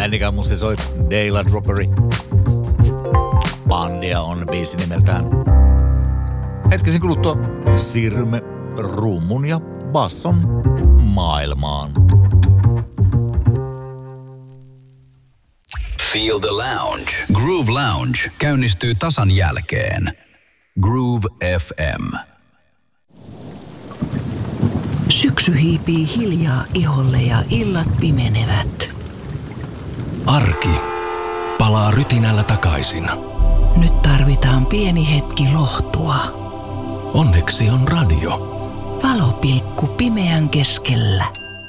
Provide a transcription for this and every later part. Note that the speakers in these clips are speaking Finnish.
Bändikä musisoi Dayla Dropperi. Bandia on biisi nimeltään. Hetkisen kuluttua siirrymme rummun ja basson maailmaan. Feel the lounge. Groove Lounge käynnistyy tasan jälkeen. Groove FM. Syksy hiipii hiljaa iholle ja illat pimenevät. Arki palaa rytinällä takaisin. Nyt tarvitaan pieni hetki lohtua. Onneksi on radio. Valopilkku pimeän keskellä.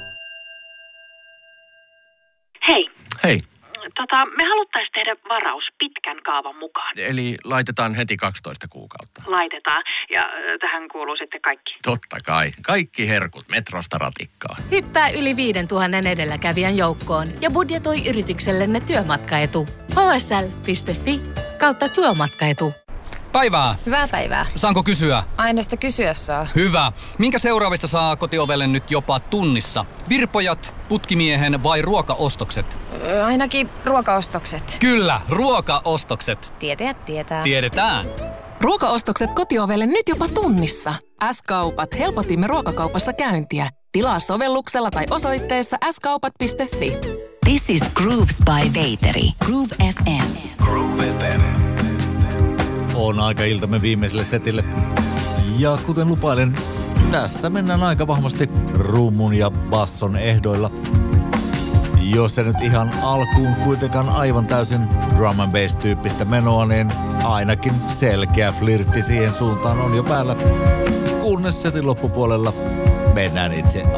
Hei. Hei. Me haluttaisiin tehdä varaus pitkän kaavan mukaan. Eli laitetaan heti 12 kuukautta. Laitetaan. Ja tähän kuuluu sitten kaikki. Totta kai. Kaikki herkut metrosta ratikkaan. Hyppää yli 5000 edelläkävijän joukkoon ja budjetoi yrityksellenne työmatkaetu. hsl.fi/työmatkaetu. Päivää. Hyvää päivää. Saanko kysyä? Aina sitä kysyä saa. Hyvä. Minkä seuraavista saa kotiovelle nyt jopa tunnissa? Virpojat, putkimiehen vai ruokaostokset? Ainakin ruokaostokset. Kyllä, ruokaostokset. Tietäjät tietää. Tiedetään. Ruokaostokset kotiovelle nyt jopa tunnissa. S-kaupat helpotimme ruokakaupassa käyntiä. Tilaa sovelluksella tai osoitteessa skaupat.fi. This is Grooves by Veiteri. Groove FM. Groove FM. On aika iltamme viimeiselle setille. Ja kuten lupailen, tässä mennään aika vahvasti rummun ja basson ehdoilla. Jos se nyt ihan alkuun kuitenkaan aivan täysin drum and bass -tyyppistä menoa, niin ainakin selkeä flirtti siihen suuntaan on jo päällä. Kunnes setin loppupuolella mennään itse